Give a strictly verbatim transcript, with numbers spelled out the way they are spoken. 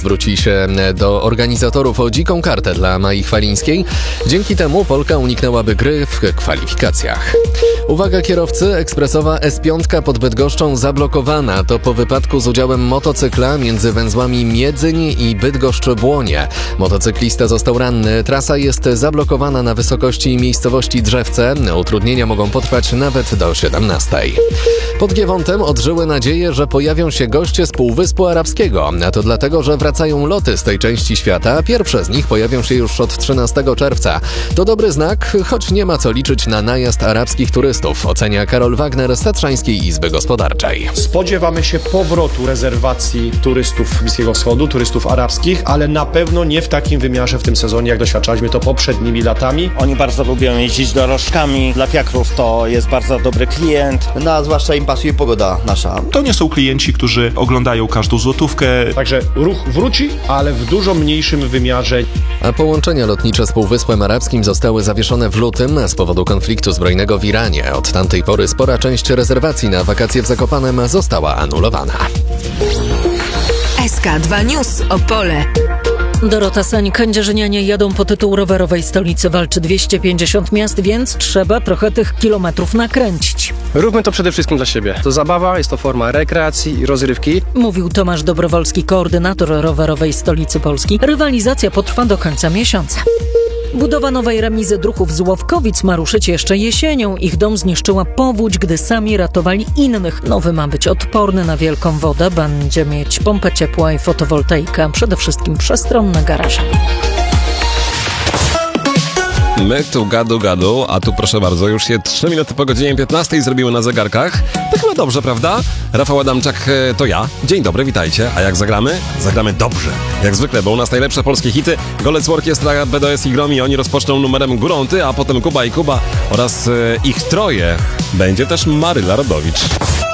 zwróci się do organizatorów o dziką kartę dla Mai Chwalińskiej. Dzięki temu Polka uniknęłaby gry w kwalifikacjach. Uwaga kierowcy, ekspresowa S pięć pod Bydgoszczą zablokowana. To po wypadku z udziałem motocykla między węzłami Miedzyń i Bydgoszcz-Błonie. Motocyklista został ranny. Trasa jest zablokowana na wysokości miejscowości Drzewce. Utrudnienia mogą potrwać nawet do siedemnastej. Pod Giewontem odżyły nadzieje, że pojawią się goście z Półwyspu Arabskiego. A to dlatego, że wracają loty z tej części świata. Pierwsze z nich pojawią się już od trzynastego czerwca. To dobry znak, choć nie ma co liczyć na najazd arabskich turystów, ocenia Karol Wagner z Tatrzańskiej Izby Gospodarczej. Spodziewamy się powrotu rezerwacji turystów Bliskiego Wschodu, turystów arabskich, ale na pewno nie w takim wymiarze w tym sezonie, jak doświadczaliśmy to poprzednimi latami. Oni bardzo lubią jeździć dorożkami. Dla fiakrów to jest bardzo dobry klient. No, a zwłaszcza im pasuje pogoda nasza. To nie są klienci, którzy oglądają każdą złotówkę. Także ruch wróci, ale w dużo mniejszym wymiarze. A połączenia lotnicze z Półwyspem Arabskim zostały zawieszone w lutym z powodu konfliktu zbrojnego w Iranie. Od tamtej pory spora część rezerwacji na wakacje w Zakopanem została anulowana. S K dwa News Opole. Dorota Sań, kędzierzynianie jadą po tytuł rowerowej stolicy. Walczy dwieście pięćdziesiąt miast, więc trzeba trochę tych kilometrów nakręcić. Róbmy to przede wszystkim dla siebie. To zabawa, jest to forma rekreacji i rozrywki. Mówił Tomasz Dobrowolski, koordynator rowerowej stolicy Polski. Rywalizacja potrwa do końca miesiąca. Budowa nowej remizy Druhów z Łowkowic ma ruszyć jeszcze jesienią. Ich dom zniszczyła powódź, gdy sami ratowali innych. Nowy ma być odporny na wielką wodę, będzie mieć pompę ciepła i fotowoltaikę, a przede wszystkim przestronne garaże. My tu gadu gadu, a tu proszę bardzo, już się trzy minuty po godzinie piętnastej zrobiły na zegarkach. To chyba dobrze, prawda? Rafał Adamczak to ja. Dzień dobry, witajcie. A jak zagramy? Zagramy dobrze. Jak zwykle, bo u nas najlepsze polskie hity. Golec Orkiestra, B D S i Gromi, oni rozpoczną numerem Górą Ty, a potem Kuba i Kuba oraz e, ich troje. Będzie też Maryla Rodowicz.